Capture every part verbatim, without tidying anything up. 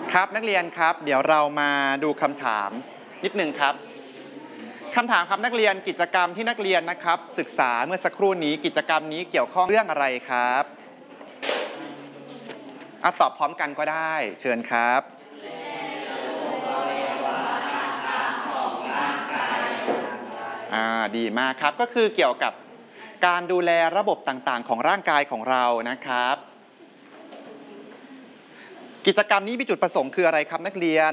ครับนักเรียนครับเดี๋ยวเรามาดูคำถามนิดนึงครับคำถามครับนักเรียนกิจกรรมที่นักเรียนนะครับศึกษาเมื่อสักครู่นี้กิจกรรมนี้เกี่ยวข้องเรื่องอะไรครับอ่ะตอบพร้อมกันก็ได้เชิญครับอ่าดีมากครับก็คือเกี่ยวกับการดูแลระบบต่างๆของร่างกายของเรานะครับกิจกรรมนี้มีจุดประสงค์คืออะไรครับนักเรียน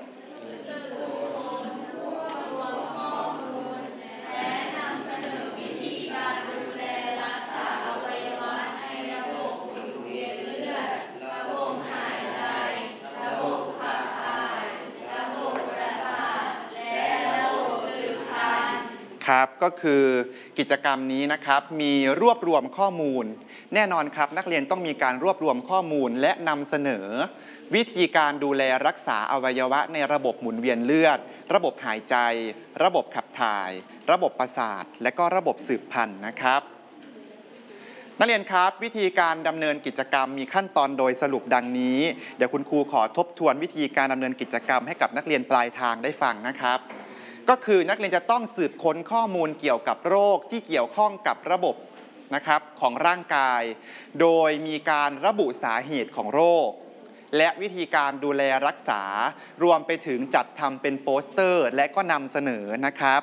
ครับก็คือกิจกรรมนี้นะครับมีรวบรวมข้อมูลแน่นอนครับนักเรียนต้องมีการรวบรวมข้อมูลและนำเสนอวิธีการดูแลรักษาอวัยวะในระบบหมุนเวียนเลือดระบบหายใจระบบขับถ่ายระบบประสาทและก็ระบบสืบพันธุ์นะครับนักเรียนครับวิธีการดำเนินกิจกรรมมีขั้นตอนโดยสรุปดังนี้เดี๋ยวคุณครูขอทบทวนวิธีการดำเนินกิจกรรมให้กับนักเรียนปลายทางได้ฟังนะครับก็คือนักเรียนจะต้องสืบค้นข้อมูลเกี่ยวกับโรคที่เกี่ยวข้องกับระบบนะครับของร่างกายโดยมีการระบุสาเหตุของโรคและวิธีการดูแลรักษารวมไปถึงจัดทำเป็นโปสเตอร์และก็นำเสนอนะครับ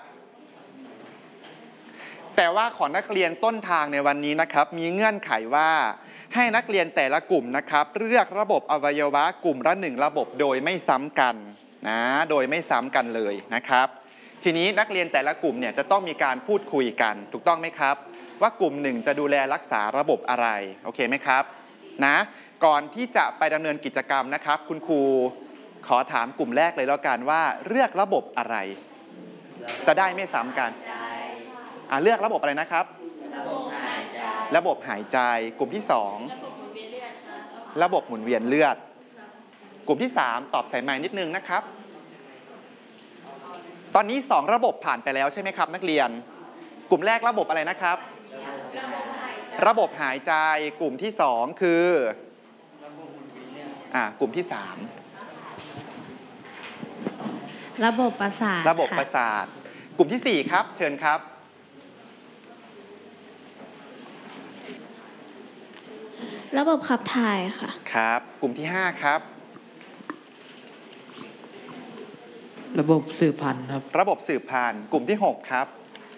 แต่ว่าของนักเรียนต้นทางในวันนี้นะครับมีเงื่อนไขว่าให้นักเรียนแต่ละกลุ่มนะครับเลือกระบบอวัยวะกลุ่มละหนึ่งระบบโดยไม่ซ้ำกันนะโดยไม่ซ้ำกันเลยนะครับทีนี้นักเรียนแต่ละกลุ่มเนี่ยจะต้องมีการพูดคุยกันถูกต้องไหมครับว่ากลุ่มหนึ่งจะดูแลรักษาระบบอะไรโอเคไหมครับนะก่อนที่จะไปดำเนินกิจกรรมนะครับคุณครูขอถามกลุ่มแรกเลยแล้วกันว่าเลือกระบบอะไรจะได้ไม่ซ้ำกันอ่าเลือกระบบอะไรนะครับระบบหายใจระบบหายใจกลุ่มที่สองระบบหมุนเวียนเลือดกลุ่มที่สามตอบใส่ไมค์นิดนึงนะครับตอนนี้สองระบบผ่านไปแล้วใช่ไหมครับนักเรียนกลุ่มแรกระบบอะไรนะครับระบบหายใจกลุ่มที่สองคืออ่ากลุ่มที่สามระบบประสาทระบบประสาทกลุ่มที่สี่ครับเชิญครับระบบขับถ่ายค่ะครับกลุ่มที่ห้าครับระบบสืบพันธุ์ครับระบบสืบพันธุ์กลุ่มที่หกครับ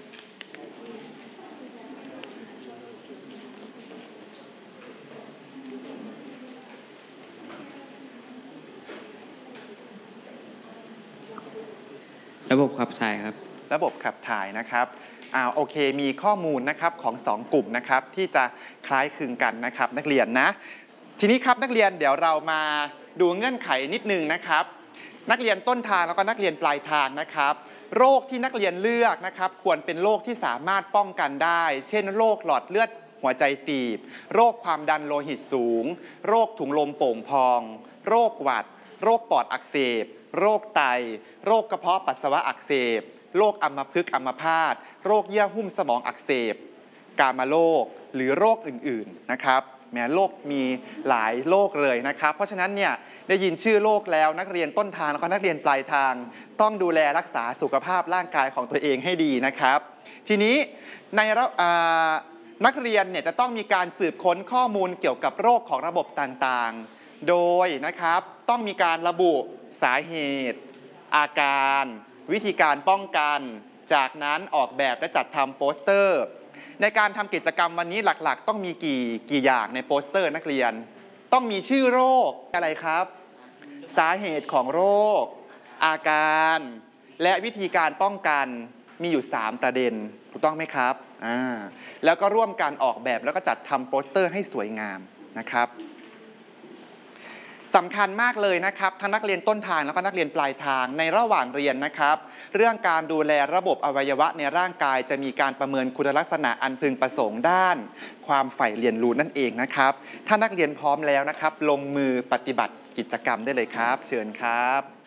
ระบบขับถ่ายครับระบบขับถ่ายนะครับอ่าโอเคมีข้อมูลนะครับของสองกลุ่มนะครับที่จะคล้ายคลึงกันนะครับนักเรียนนะทีนี้ครับนักเรียนเดี๋ยวเรามาดูเงื่อนไขนิดนึงนะครับนักเรียนต้นทางแล้วก็นักเรียนปลายทางนะครับโรคที่นักเรียนเลือกนะครับควรเป็นโรคที่สามารถป้องกันได้เช่นโรคหลอดเลือดหัวใจตีบโรคความดันโลหิตสูงโรคถุงลมโป่งพองโรคหวัดโรคปอดอักเสบโรคไตโรคกระเพาะปัสสาวะอักเสบโรคอัมพฤกษ์อัมพาตโรคเยื่อหุ้มสมองอักเสบกามโรคหรือโรคอื่นๆนะครับแม้โรคมีหลายโรคเลยนะครับเพราะฉะนั้นเนี่ยได้ยินชื่อโรคแล้วนักเรียนต้นทางแล้วก็นักเรียนปลายทางต้องดูแลรักษาสุขภาพร่างกายของตัวเองให้ดีนะครับทีนี้ในนักเรียนเนี่ยจะต้องมีการสืบค้นข้อมูลเกี่ยวกับโรคของระบบต่างๆโดยนะครับต้องมีการระบุสาเหตุอาการวิธีการป้องกันจากนั้นออกแบบและจัดทำโปสเตอร์ในการทำกิจกรรมวันนี้หลักๆต้องมีกี่กี่อย่างในโปสเตอร์นักเรียนต้องมีชื่อโรคอะไรครับสาเหตุของโรคอาการและวิธีการป้องกันมีอยู่สามประเด็นถูกต้องไหมครับอ่าแล้วก็ร่วมกันออกแบบแล้วก็จัดทำโปสเตอร์ให้สวยงามนะครับสำคัญมากเลยนะครับทั้งนักเรียนต้นทางแล้วก็นักเรียนปลายทางในระหว่างเรียนนะครับเรื่องการดูแลระบบอวัยวะในร่างกายจะมีการประเมินคุณลักษณะอันพึงประสงค์ด้านความใฝ่เรียนรู้นั่นเองนะครับถ้านักเรียนพร้อมแล้วนะครับลงมือปฏิบัติกิจกรรมได้เลยครับเชิญครับ